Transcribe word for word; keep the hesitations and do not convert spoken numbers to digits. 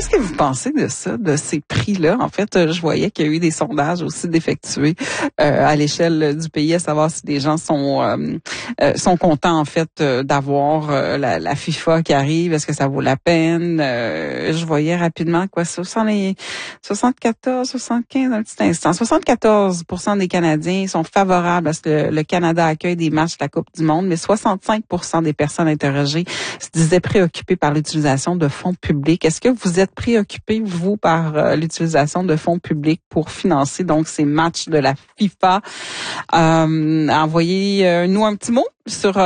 Qu'est-ce que vous pensez de ça, de ces prix-là? En fait, je voyais qu'il y a eu des sondages aussi d'effectuer euh, à l'échelle du pays, à savoir si les gens sont euh, euh, sont contents en fait euh, d'avoir euh, la, la FIFA qui arrive. Est-ce que ça vaut la peine? Euh, je voyais rapidement quoi, soixante-quatorze, soixante-quinze, un petit instant. soixante-quatorze pour cent des Canadiens sont favorables à ce que le Canada accueille des matchs de la Coupe du Monde, mais soixante-cinq pour cent des personnes interrogées se disaient préoccupées par l'utilisation de fonds publics. Est-ce que vous êtes préoccupé, vous, par euh, l'utilisation de fonds publics pour financer donc ces matchs de la FIFA? Euh, envoyez-nous un petit mot sur